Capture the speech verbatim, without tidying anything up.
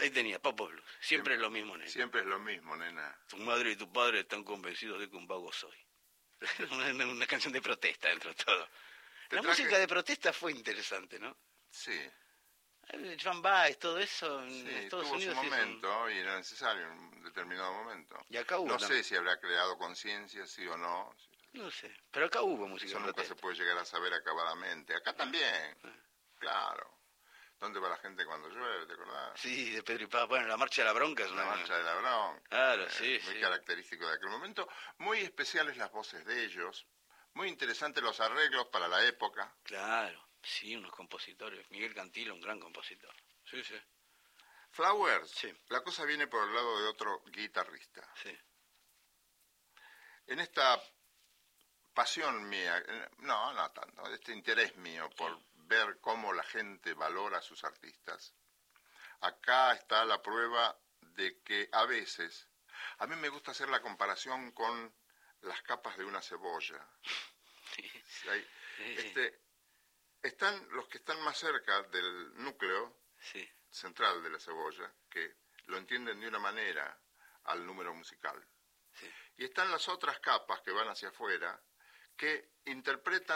Ahí tenía, Papo Blues. Siempre, Siempre es lo mismo, nena. Siempre es lo mismo, nena. Tu madre y tu padre están convencidos de que un vago soy. una, una canción de protesta dentro de todo. La traje... música de protesta fue interesante, ¿no? Sí. Joan Baez, todo eso en sí, Estados tuvo Unidos. Su momento un... y era necesario en un determinado momento. Y acá hubo no también. sé si habrá creado conciencia, sí o no. No sé, pero acá hubo música Eso de nunca protesta. se puede llegar a saber acabadamente. Acá también, ah. claro. ¿Dónde va la gente cuando llueve, te acordás? Sí, de Pedro y Paz. Bueno, la Marcha de la Bronca es una... La Marcha de la Bronca. Claro, eh, sí, Muy sí. característico de aquel momento. Muy especiales las voces de ellos. Muy interesantes los arreglos para la época. Claro, sí, unos compositores. Miguel Cantilo, un gran compositor. Sí, sí. Flowers, sí. La cosa viene por el lado de otro guitarrista. Sí. En esta pasión mía, no, no tanto, este interés mío por sí. ver cómo la gente valora a sus artistas, acá está la prueba de que a veces, a mí me gusta hacer la comparación con las capas de una cebolla. Sí. Hay, este, están los que están más cerca del núcleo sí. central de la cebolla, que lo entienden de una manera al número musical. Sí. Y están las otras capas que van hacia afuera, que interpretan